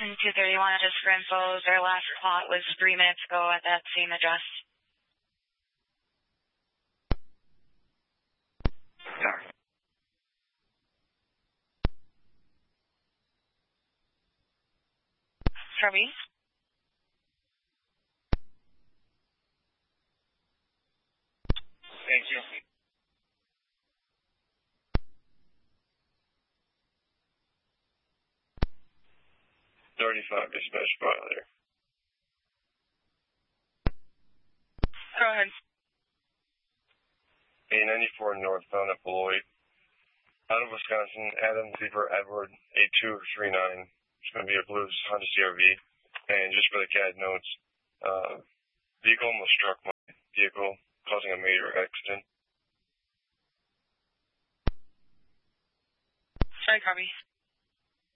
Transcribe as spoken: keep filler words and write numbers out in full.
And two thirty-one, just for info, their last plot was three minutes ago at that same address. Sorry. Kirby? Thank you. thirty-five dispatch violator. Go ahead. A ninety-four northbound at Beloit. Out of Wisconsin, Adam Lever Edward, eight two three nine. It's going to be a blue Honda C R V. And just for the C A D notes, uh, vehicle almost struck my vehicle, causing a major accident. Sorry, Kirby.